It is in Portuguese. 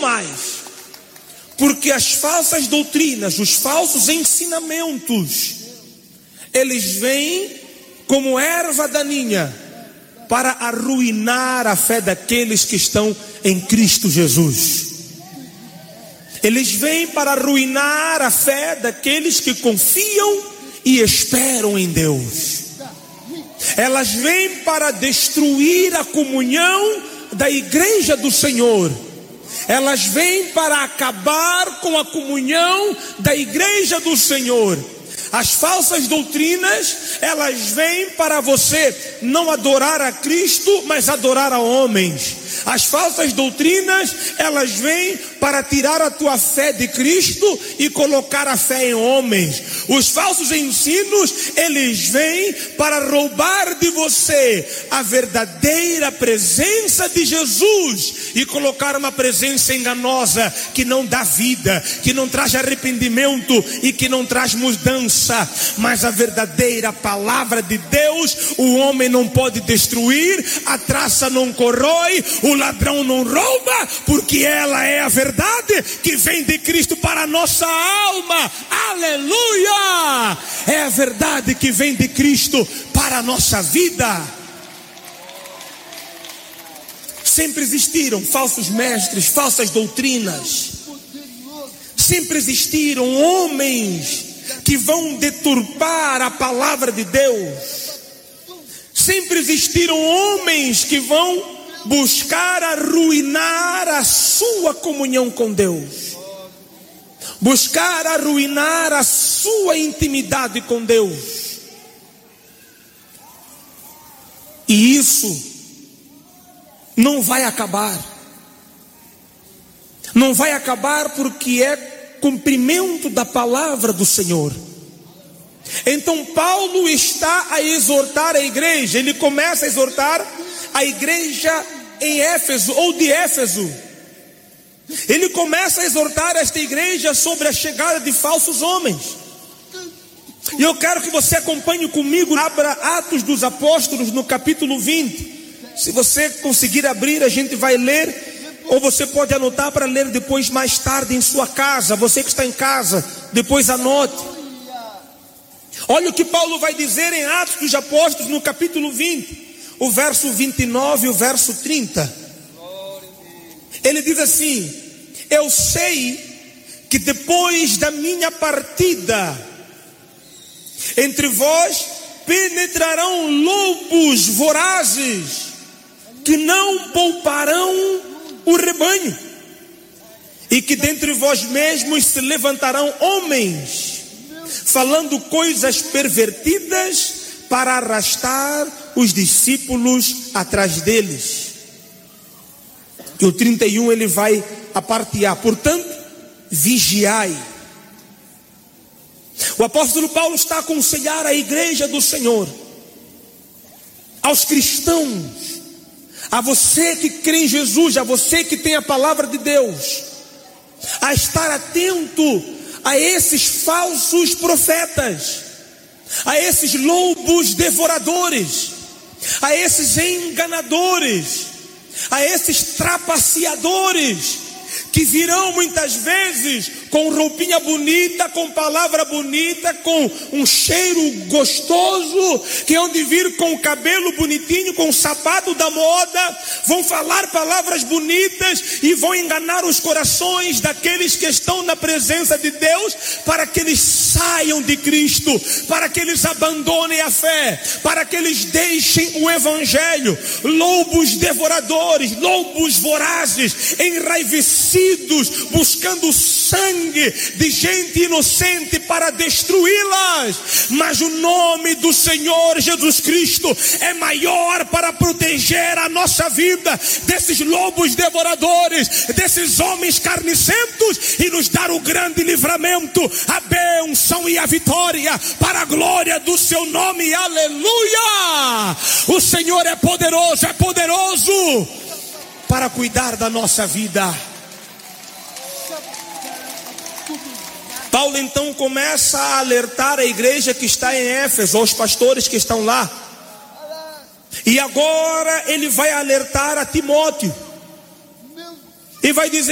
mais, porque as falsas doutrinas, os falsos ensinamentos, eles vêm como erva daninha para arruinar a fé daqueles que estão em Cristo Jesus. Eles vêm para arruinar a fé daqueles que confiam e esperam em Deus. Elas vêm para destruir a comunhão da igreja do Senhor. Elas vêm para acabar com a comunhão da igreja do Senhor. As falsas doutrinas, elas vêm para você não adorar a Cristo, mas adorar a homens. As falsas doutrinas, elas vêm para tirar a tua fé de Cristo e colocar a fé em homens. Os falsos ensinos, eles vêm para roubar de você a verdadeira presença de Jesus e colocar uma presença enganosa que não dá vida, que não traz arrependimento e que não traz mudança. Mas a verdadeira palavra de Deus, o homem não pode destruir, a traça não corrói, o ladrão não rouba, porque ela é a verdade que vem de Cristo para a nossa alma. Aleluia! É a verdade que vem de Cristo para a nossa vida. Sempre existiram falsos mestres, falsas doutrinas. Sempre existiram homens que vão deturpar a palavra de Deus. Sempre existiram homens que vão buscar arruinar a sua comunhão com Deus, buscar arruinar a sua intimidade com Deus. E isso não vai acabar. Não vai acabar porque é cumprimento da palavra do Senhor. Então Paulo está a exortar a igreja. Ele começa a exortar a igreja em Éfeso, ou de Éfeso. Ele começa a exortar esta igreja sobre a chegada de falsos homens. E eu quero que você acompanhe comigo, abra Atos dos Apóstolos no capítulo 20. Se você conseguir abrir, a gente vai ler, ou você pode anotar para ler depois mais tarde em sua casa. Você que está em casa, depois anote. Olha o que Paulo vai dizer em Atos dos Apóstolos no capítulo 20. O verso 29 e o verso 30. Ele diz assim: eu sei que depois da minha partida, entre vós penetrarão lobos vorazes, que não pouparão o rebanho, e que dentre vós mesmos se levantarão homens, falando coisas pervertidas, para arrastar os discípulos atrás deles. E o 31 ele vai apartear. Portanto, vigiai. O apóstolo Paulo está a aconselhar a igreja do Senhor, aos cristãos, a você que crê em Jesus, a você que tem a palavra de Deus, a estar atento a esses falsos profetas, a esses lobos devoradores, a esses enganadores, a esses trapaceadores, que virão muitas vezes com roupinha bonita, com palavra bonita, com um cheiro gostoso, que hão de vir com o cabelo bonitinho, com o sapato da moda, vão falar palavras bonitas e vão enganar os corações daqueles que estão na presença de Deus, para que eles saiam de Cristo, para que eles abandonem a fé, para que eles deixem o evangelho. Lobos devoradores, lobos vorazes, enraivecidos, buscando sangue de gente inocente para destruí-las. Mas o nome do Senhor Jesus Cristo é maior para proteger a nossa vida desses lobos devoradores, desses homens carnicentos, e nos dar o grande livramento, a bênção e a vitória para a glória do seu nome. Aleluia! O Senhor é poderoso para cuidar da nossa vida. Paulo então começa a alertar a igreja que está em Éfeso, aos pastores que estão lá. E agora ele vai alertar a Timóteo. E vai dizer: